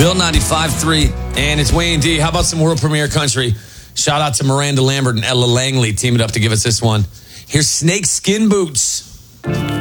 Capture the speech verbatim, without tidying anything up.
Bill ninety-five three, and it's Wayne D. How about some world premiere country? Shout out to Miranda Lambert and Ella Langley teaming up to give us this one. Here's Snake Skin Boots.